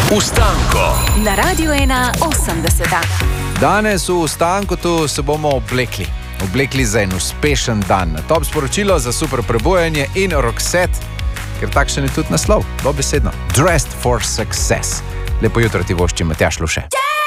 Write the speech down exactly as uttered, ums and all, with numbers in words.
Vstanko na Radiu ena osemdeset. Danes v Vstanku se bomo oblekli. Oblekli za en uspešen dan. Top sporočilo za super prebujanje in Roxette, ker takšen je tudi naslov. Dobesedno. Dressed for success. Lepo jutro ti vošči Matjaž Luše.